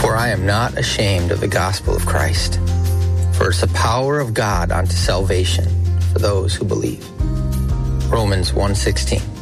For I am not ashamed of the gospel of Christ, for it's the power of God unto salvation for those who believe. Romans 1:16.